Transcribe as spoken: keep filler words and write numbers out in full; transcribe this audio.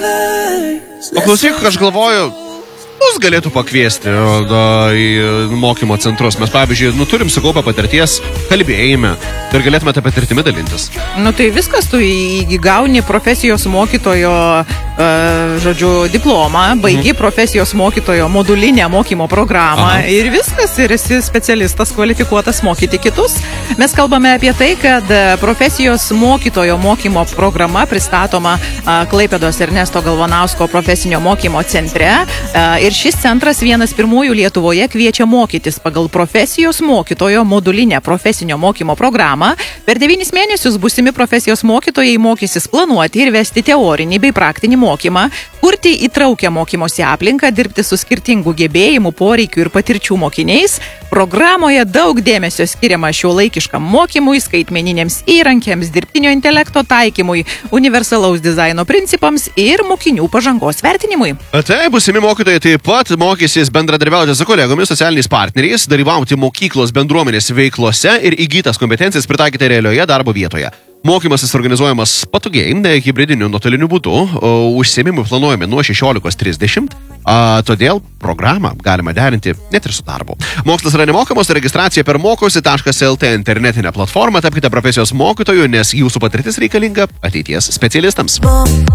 O klausyk, aš galvoju, mus galėtų pakviesti da, į mokymo centrus. Mes, pavyzdžiui, nu, turim sukaupę patirties kalbėjime ir galėtume tą patirtimį dalintis. Nu tai viskas, tu įgauni profesijos mokytojo, uh, žodžiu, diplomą, baigi mhm. profesijos mokytojo modulinę mokymo programą. Aha. Ir viskas, ir esi specialistas kvalifikuotas mokyti kitus. Mes kalbame apie tai, kad profesijos mokytojo mokymo programa pristatoma uh, Klaipėdos Ernesto Galvanausko profesinio mokymo centre. Uh, ir šis centras vienas pirmųjų Lietuvoje kviečia mokytis pagal profesijos mokytojo modulinę profesinio mokymo programą. Per devynis mėnesius būsimi profesijos mokytojai mokysis planuoti ir vesti teorinį bei praktinį mokymą, kurti įtraukę mokymosi aplinką, dirbti su skirtingų gebėjimų, poreikių ir patirčių mokiniais. Programoje daug dėmesio skiriama šiuolaikiškam mokymui, skaitmeniniams įrankiams, dirbtinio intelekto taikymui, universalaus dizaino principams ir mokinių pažangos vertinimui. Tai būsimi mokytojai taip pat mokysis bendradarbiauti su kolegomis, socialiniais partneriais, dalyvauti mokyklos bendruomenės veiklose ir įgytas kompetencijas pritaikyti realioje darbo vietoje. Mokymasis organizuojamas patogiai, hibridiniu nuotoliniu būdu, užsiėmimai planuojami nuo šešiolikos trisdešimt, a, todėl programą galima derinti net ir su darbu. Mokslas yra nemokamos, registracija per mokosi taškas lt internetinę platformą, tapkite profesijos mokytojų, nes jūsų patirtis reikalinga ateities specialistams.